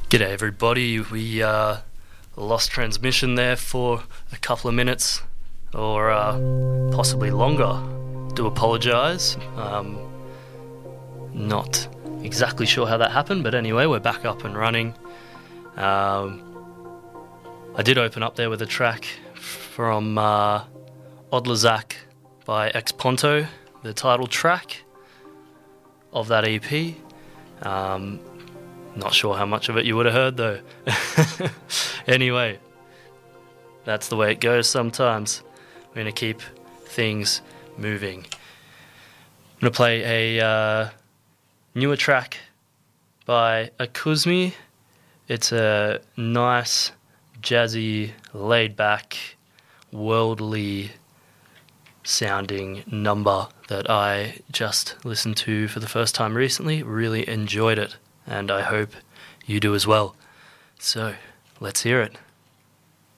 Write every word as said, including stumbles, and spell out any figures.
G'day everybody, we uh, lost transmission there for a couple of minutes, or uh, possibly longer. Do apologise. Um, not exactly sure how that happened, but anyway, we're back up and running. Um, I did open up there with a track from uh, Odlazak by Ex Ponto, the title track of that E P. Um, not sure how much of it you would have heard though. Anyway, that's the way it goes sometimes. We're going to keep things moving. I'm going to play a uh, newer track by Akuzmi. It's a nice, jazzy, laid-back, worldly sounding number that I just listened to for the first time recently. Really enjoyed it, and I hope you do as well. So, let's hear it.